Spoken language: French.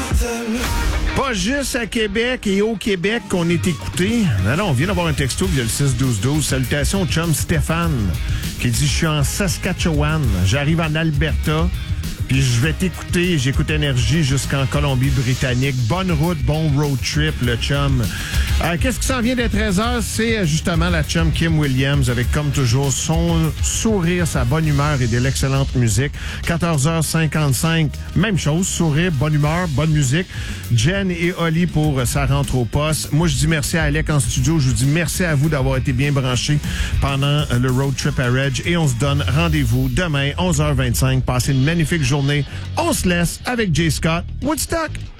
Pas juste à Québec et au Québec qu'on est écouté. Non, on vient d'avoir un texto via le 6-12-12. Salutations au chum Stéphane qui dit « Je suis en Saskatchewan. J'arrive en Alberta. Puis je vais t'écouter. J'écoute Énergie jusqu'en Colombie-Britannique. Bonne route, bon road trip, le chum. » Qu'est-ce qui s'en vient dès 13h? C'est justement la chum Kim Williams avec, comme toujours, son sourire, sa bonne humeur et de l'excellente musique. 14h55, même chose, sourire, bonne humeur, bonne musique. Jen et Oli pour sa rentre au poste. Moi, je dis merci à Alec en studio. Je vous dis merci à vous d'avoir été bien branchés pendant le road trip à Reg. Et on se donne rendez-vous demain, 11h25. Passez une magnifique journée. On se laisse avec Jay Scott. Woodstock!